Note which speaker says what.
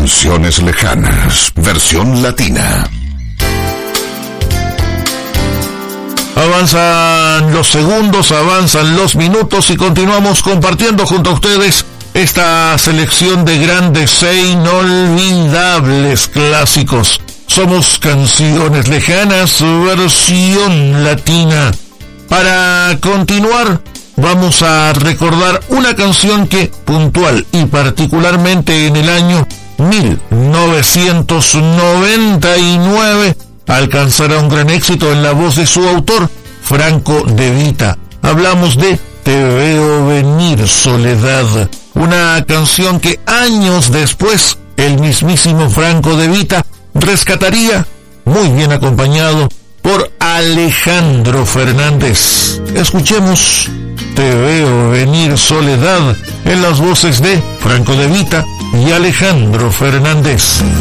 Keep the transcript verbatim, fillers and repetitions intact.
Speaker 1: Canciones lejanas, versión latina.
Speaker 2: Avanzan los segundos, avanzan los minutos y continuamos compartiendo junto a ustedes esta selección de grandes e inolvidables clásicos. Somos Canciones Lejanas, versión latina. Para continuar, vamos a recordar una canción que, puntual y particularmente en el año mil novecientos noventa y nueve, alcanzará un gran éxito en la voz de su autor, Franco De Vita. Hablamos de Te veo venir, Soledad, una canción que años después el mismísimo Franco De Vita rescataría, muy bien acompañado por Alejandro Fernández. Escuchemos Te veo venir, Soledad, en las voces de Franco De Vita y Alejandro Fernández.